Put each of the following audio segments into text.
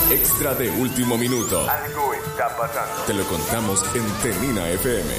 Extra de último minuto. Algo está pasando. Te lo contamos en Tenina FM.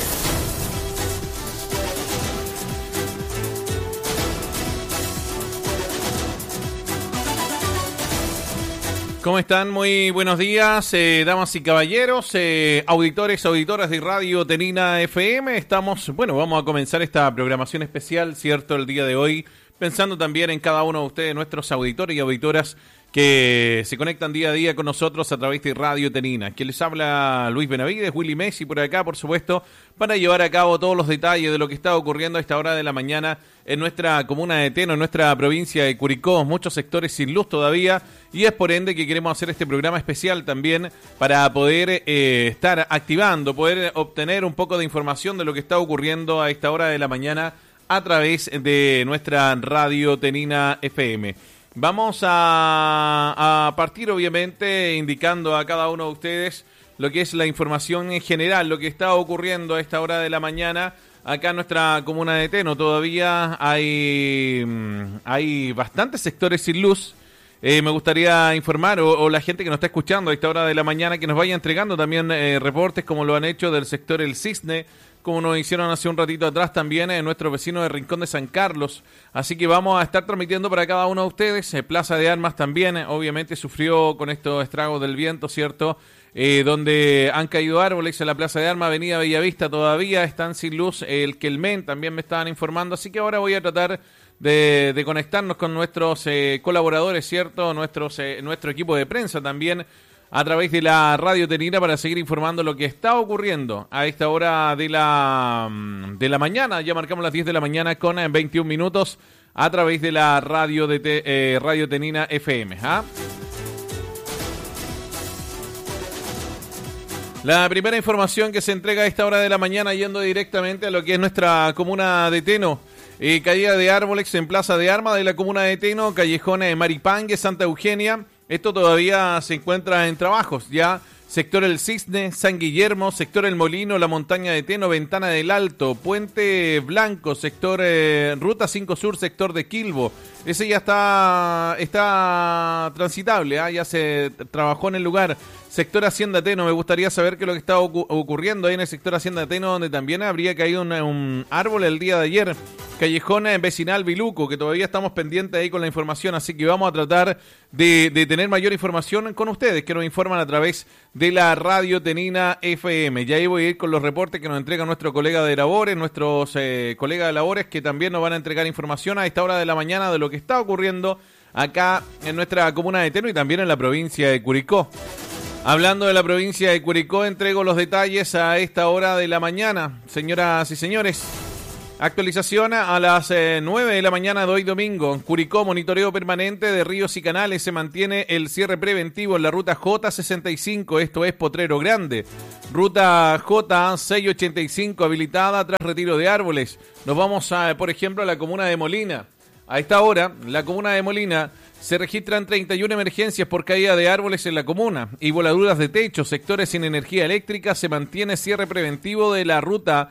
¿Cómo están? Muy buenos días, damas y caballeros, auditores, auditoras de Radio Tenina FM. Vamos a comenzar esta programación especial, ¿cierto? El día de hoy, pensando también en cada uno de ustedes, nuestros auditores y auditoras que se conectan día a día con nosotros a través de Radio Tenina. Quien les habla, Luis Benavides, Willy Messi por acá, por supuesto, para llevar a cabo todos los detalles de lo que está ocurriendo a esta hora de la mañana en nuestra comuna de Teno, en nuestra provincia de Curicó. Muchos sectores sin luz todavía, y es por ende que queremos hacer este programa especial también para poder estar activando, poder obtener un poco de información de lo que está ocurriendo a esta hora de la mañana a través de nuestra Radio Tenina FM. Vamos a partir, obviamente, indicando a cada uno de ustedes lo que es la información en general, lo que está ocurriendo a esta hora de la mañana acá en nuestra comuna de Teno. Todavía hay bastantes sectores sin luz. Me gustaría informar, o la gente que nos está escuchando a esta hora de la mañana, que nos vaya entregando también reportes como lo han hecho del sector El Cisne, como nos hicieron hace un ratito atrás también nuestro vecino de Rincón de San Carlos. Así que vamos a estar transmitiendo para cada uno de ustedes. Plaza de Armas también, obviamente, sufrió con estos estragos del viento, ¿cierto? Donde han caído árboles en la Plaza de Armas, Avenida Bellavista todavía están sin luz. El Quelmen también me estaban informando. Así que ahora voy a tratar de conectarnos con nuestros colaboradores, ¿cierto? Nuestro equipo de prensa también, a través de la Radio Tenina, para seguir informando lo que está ocurriendo a esta hora de la mañana. Ya marcamos las 10 de la mañana con 21 minutos a través de la Radio Radio Tenina FM. La primera información que se entrega a esta hora de la mañana, yendo directamente a lo que es nuestra comuna de Teno. Caída de árboles en Plaza de Armas de la comuna de Teno, callejón Maripangue, Santa Eugenia. Esto todavía se encuentra en trabajos, ya. Sector El Cisne, San Guillermo, sector El Molino, la montaña de Teno, Ventana del Alto, Puente Blanco, sector Ruta 5 Sur, sector de Quilbo. Ese ya está transitable, ya se trabajó en el lugar. Sector Hacienda Teno, me gustaría saber qué es lo que está ocurriendo ahí en el sector Hacienda Teno, donde también habría caído un árbol el día de ayer. Callejón vecinal Viluco, que todavía estamos pendientes ahí con la información, así que vamos a tratar de tener mayor información con ustedes, que nos informan a través de la Radio Tenina FM. Ya ahí voy a ir con los reportes que nos entrega nuestro colega de labores, nuestros colegas de labores, que también nos van a entregar información a esta hora de la mañana de lo que está ocurriendo acá en nuestra comuna de Teno y también en la provincia de Curicó. Hablando de la provincia de Curicó, entrego los detalles a esta hora de la mañana, señoras y señores. Actualización a las 9 de la mañana de hoy domingo. Curicó, monitoreo permanente de ríos y canales. Se mantiene el cierre preventivo en la ruta J65, esto es Potrero Grande. Ruta J685 habilitada tras retiro de árboles. Nos vamos, por ejemplo, a la comuna de Molina. A esta hora, la comuna de Molina, se registran 31 emergencias por caída de árboles en la comuna y voladuras de techo. Sectores sin energía eléctrica. Se mantiene cierre preventivo de la ruta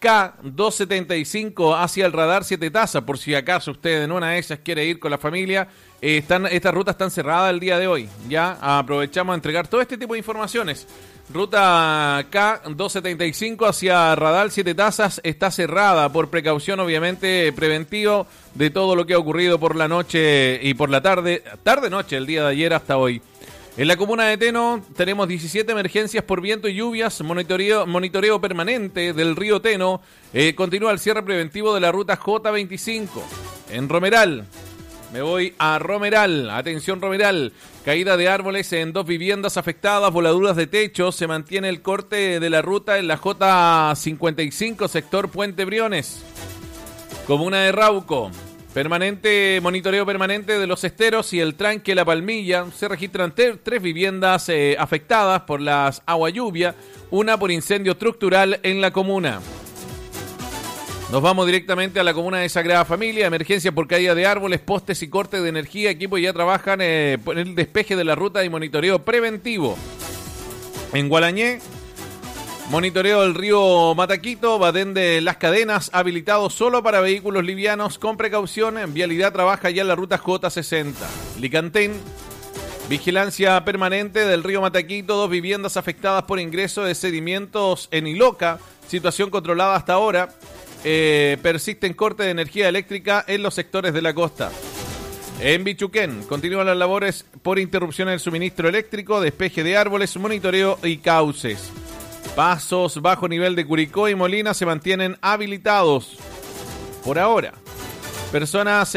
K275 hacia el radar 7 Tazas, por si acaso usted en una de esas quiere ir con la familia. Estas rutas están cerradas el día de hoy. Ya aprovechamos a entregar todo este tipo de informaciones. Ruta K275 hacia radar 7 Tazas está cerrada por precaución, obviamente, preventivo de todo lo que ha ocurrido por la noche y por la tarde-noche el día de ayer hasta hoy. En la comuna de Teno tenemos 17 emergencias por viento y lluvias, monitoreo permanente del río Teno, continúa el cierre preventivo de la ruta J25. En Romeral, me voy a Romeral, atención Romeral, caída de árboles en 2 viviendas afectadas, voladuras de techo, se mantiene el corte de la ruta en la J55, sector Puente Briones. Comuna de Rauco. Monitoreo permanente de los esteros y el tranque La Palmilla. Se registran 3 viviendas afectadas por las agua lluvia, una por incendio estructural en la comuna. Nos vamos directamente a la comuna de Sagrada Familia. Emergencia por caída de árboles, postes y corte de energía. Equipos ya trabajan en el despeje de la ruta y monitoreo preventivo. En Gualañé, monitoreo del río Mataquito, Badén de Las Cadenas, habilitado solo para vehículos livianos con precaución. En vialidad trabaja ya en la ruta J60. Licantén, Vigilancia permanente del río Mataquito, 2 viviendas afectadas por ingreso de sedimentos en Iloca, situación controlada hasta ahora. Persisten cortes de energía eléctrica en los sectores de la costa. En Bichuquén, continúan las labores por interrupción del suministro eléctrico, despeje de árboles, monitoreo y cauces. Pasos bajo nivel de Curicó y Molina se mantienen habilitados. Por ahora. Personas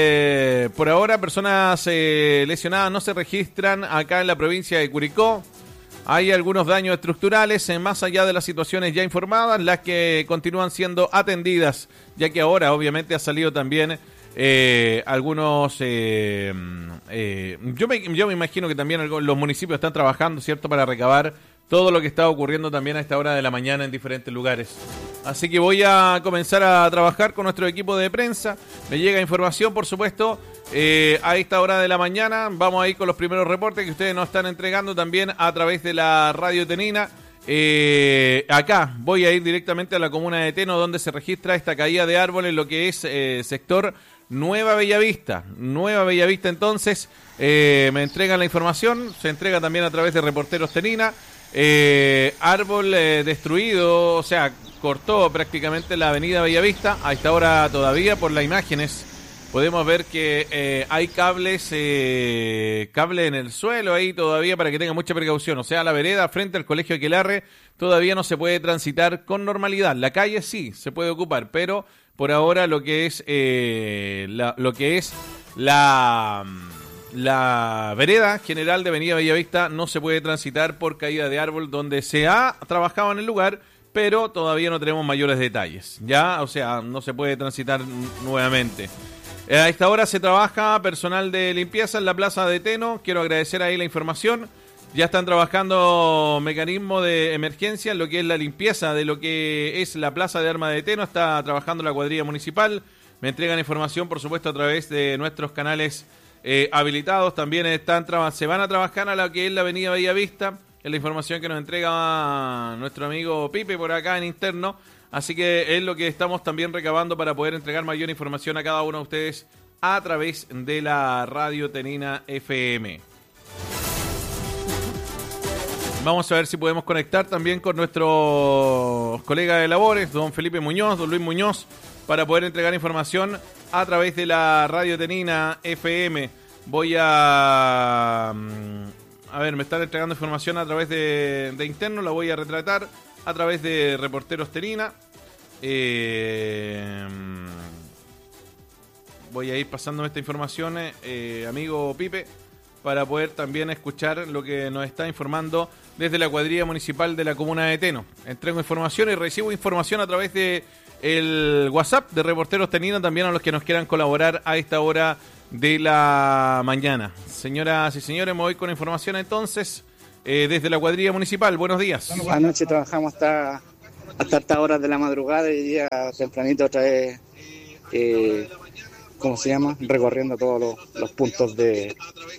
lesionadas no se registran acá en la provincia de Curicó. Hay algunos daños estructurales, más allá de las situaciones ya informadas, las que continúan siendo atendidas, ya que ahora obviamente ha salido también algunos... yo me imagino que también los municipios están trabajando, ¿cierto?, para recabar todo lo que está ocurriendo también a esta hora de la mañana en diferentes lugares. Así que voy a comenzar a trabajar con nuestro equipo de prensa. Me llega información, por supuesto, a esta hora de la mañana. Vamos a ir con los primeros reportes que ustedes nos están entregando también a través de la Radio Tenina. Acá voy a ir directamente a la comuna de Teno, donde se registra esta caída de árboles en lo que es sector Nueva Bellavista. Nueva Bellavista, entonces, me entregan la información. Se entrega también a través de Reporteros Tenina. Árbol destruido, o sea, cortó prácticamente la avenida Bellavista. A esta hora todavía, por las imágenes, podemos ver que hay cable en el suelo ahí todavía, para que tengan mucha precaución. O sea, la vereda frente al Colegio Aquelarre todavía no se puede transitar con normalidad. La calle sí se puede ocupar, pero por ahora lo que es la vereda general de Avenida Bellavista no se puede transitar por caída de árbol, donde se ha trabajado en el lugar, pero todavía no tenemos mayores detalles. Ya, o sea, no se puede transitar nuevamente. A esta hora se trabaja personal de limpieza en la plaza de Teno. Quiero agradecer ahí la información. Ya están trabajando mecanismos de emergencia en lo que es la limpieza de lo que es la plaza de Armas de Teno. Está trabajando la cuadrilla municipal. Me entregan información, por supuesto, a través de nuestros canales habilitados. También se van a trabajar a lo que es la avenida Bellavista. Es la información que nos entrega nuestro amigo Pipe por acá en interno. Así que es lo que estamos también recabando para poder entregar mayor información a cada uno de ustedes a través de la Radio Tenina FM. Vamos a ver si podemos conectar también con nuestros colegas de labores, don Felipe Muñoz, don Luis Muñoz, para poder entregar información a través de la Radio Tenina FM. Voy a ver, me están entregando información a través de interno, la voy a retratar a través de Reporteros Tenina. Voy a ir pasando esta información, amigo Pipe, para poder también escuchar lo que nos está informando desde la cuadrilla municipal de la comuna de Teno. Entrego información y recibo información a través de el WhatsApp de Reporteros Tenina, también a los que nos quieran colaborar a esta hora de la mañana. Señoras y señores, me voy con información entonces desde la cuadrilla municipal. Buenos días. Anoche trabajamos hasta estas horas de la madrugada y día tempranito otra vez, ¿cómo se llama? Recorriendo todos los puntos de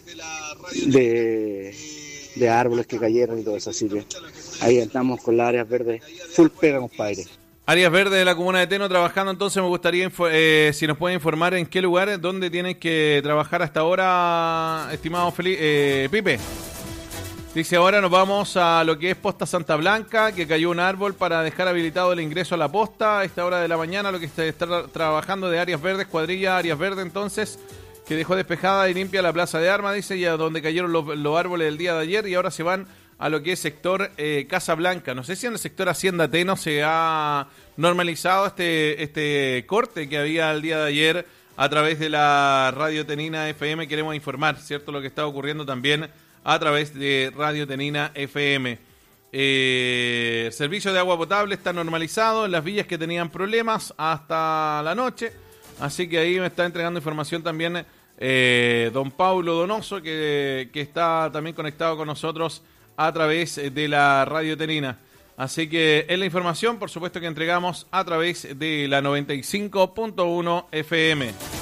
árboles que cayeron y todo eso. Así que ahí estamos con las áreas verdes. Full pega, compadre. Áreas verdes de la comuna de Teno trabajando, entonces me gustaría si nos puede informar en qué lugar, dónde tienen que trabajar hasta ahora, estimado Pipe. Dice, ahora nos vamos a lo que es Posta Santa Blanca, que cayó un árbol para dejar habilitado el ingreso a la posta a esta hora de la mañana, lo que está trabajando de áreas verdes, cuadrilla áreas verdes entonces, que dejó despejada y limpia la plaza de armas, dice, y a donde cayeron los árboles del día de ayer, y ahora se van a lo que es sector Casa Blanca. No sé si en el sector Hacienda Teno se ha normalizado este corte que había el día de ayer a través de la Radio Tenina FM. Queremos informar, ¿cierto?, lo que está ocurriendo también a través de Radio Tenina FM. Servicio de agua potable está normalizado en las villas que tenían problemas hasta la noche. Así que ahí me está entregando información también don Paulo Donoso, que está también conectado con nosotros a través de la Radio Tenina. Así que es la información, por supuesto, que entregamos a través de la 95.1 FM.